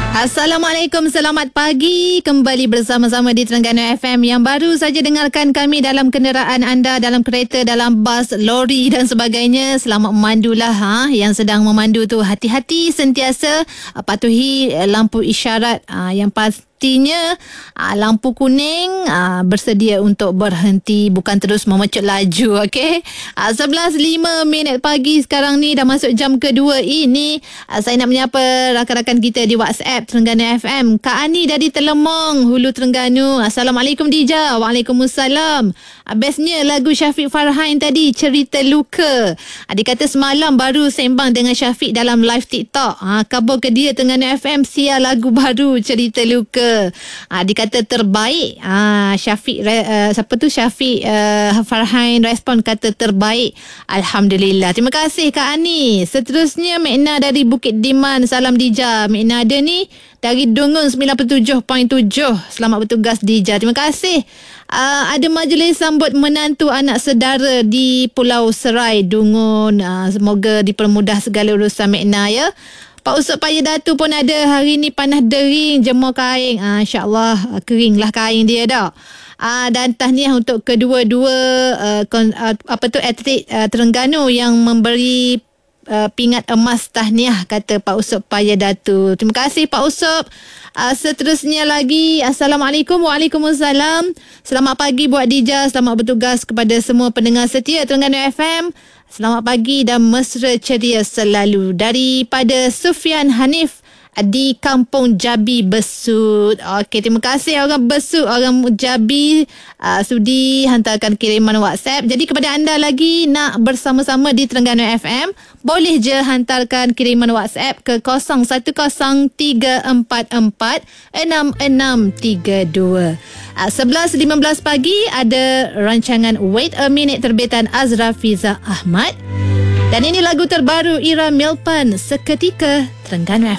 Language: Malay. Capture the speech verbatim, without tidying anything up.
Assalamualaikum, selamat pagi. Kembali bersama-sama di Terengganu F M. Yang baru saja dengarkan kami dalam kenderaan anda, dalam kereta, dalam bas, lori dan sebagainya. Selamat memandulah. Ha? Yang sedang memandu tu hati-hati sentiasa. Uh, patuhi uh, lampu isyarat uh, yang pas. Artinya lampu kuning bersedia untuk berhenti, bukan terus memecut laju. Okey, sebelas lima minit pagi sekarang ni, dah masuk jam kedua ini. Saya nak menyapa rakan-rakan kita di WhatsApp Terengganu F M. Kak Ani dari Telemong, Hulu Terengganu. Assalamualaikum Dija. Waalaikumsalam. Bestnya lagu Syafiq Farhain tadi, Cerita Luka. Dia kata semalam baru sembang dengan Syafiq dalam live TikTok. Ha, kabur ke dia Terengganu F M, siar lagu baru Cerita Luka. Ha, dia kata terbaik. Ha, Syafiq, uh, siapa tu Syafiq uh, Farhain respon kata terbaik. Alhamdulillah. Terima kasih Kak Ani. Seterusnya Mekna dari Bukit Diman. Salam Dija. Mekna ada ni dari Dungun sembilan puluh tujuh perpuluhan tujuh. Selamat bertugas Dija. Terima kasih. Uh, ada majlis sambut menantu anak saudara di Pulau Serai, Dungun. Uh, semoga dipermudah segala urusan Mekna ya. Pak Usop Paya Datu pun ada hari ni, panas dering, jemur kain. Ah, InsyaAllah keringlah kain dia dah. Ah, dan tahniah untuk kedua-dua uh, kon, uh, apa tu atlet uh, Terengganu yang memberi uh, pingat emas tahniah, kata Pak Usop Paya Datu. Terima kasih Pak Usop. Uh, seterusnya lagi, Assalamualaikum. Waalaikumsalam. Selamat pagi buat Dija, selamat bertugas kepada semua pendengar setia Terengganu F M. Selamat pagi dan mesra ceria selalu. Daripada Sufian Hanif di Kampung Jabi Besut. Okey, terima kasih orang Besut, orang Jabi uh, sudi hantarkan kiriman WhatsApp. Jadi kepada anda lagi nak bersama-sama di Terengganu F M, boleh je hantarkan kiriman WhatsApp ke kosong satu kosong tiga empat empat enam enam tiga dua. Uh, sebelas lima belas pagi ada rancangan Wait a Minute terbitan Azra Fiza Ahmad. Dan ini lagu terbaru Ira Milpan, Seketika, Terengganu F M.